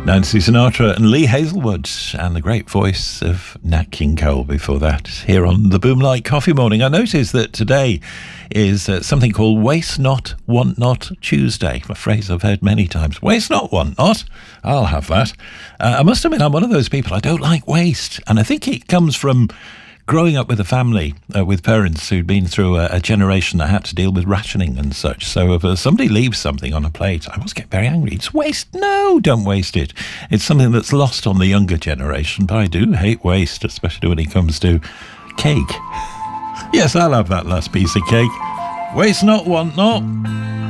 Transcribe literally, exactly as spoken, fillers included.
Nancy Sinatra and Lee Hazelwood, and the great voice of Nat King Cole before that, here on the Boomlight Coffee Morning. I noticed that today is uh, something called Waste Not, Want Not Tuesday, a phrase I've heard many times. Waste not, want not. I'll have that. Uh, I must admit, I'm one of those people, I don't like waste, and I think it comes from growing up with a family, uh, with parents who'd been through a, a generation that had to deal with rationing and such. So if uh, somebody leaves something on a plate, I always get very angry. It's waste. No, don't waste it. It's something that's lost on the younger generation, but I do hate waste, especially when it comes to cake. Yes, I'll have that last piece of cake. Waste not, want not.